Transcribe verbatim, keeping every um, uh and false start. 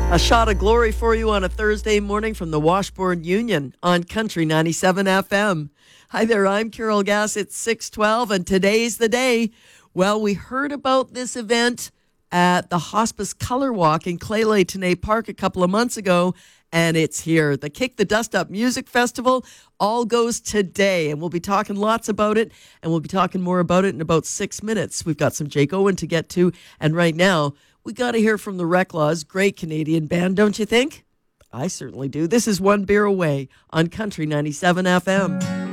A shot of glory for you on a Thursday morning from the Washbourne Union on Country ninety-seven F M. Hi there, I'm Carol Gass. It's six twelve, and today's the day. Well, we heard about this event at the Hospice Color Walk in Clay-Tenay Park a couple of months ago, and it's here. The Kick the Dust Up Music Festival all goes today, and we'll be talking lots about it, and we'll be talking more about it in about six minutes. We've got some Jake Owen to get to, and right now, we got to hear from the Reclaws, great Canadian band, don't you think? I certainly do. This is One Beer Away on Country ninety-seven F M.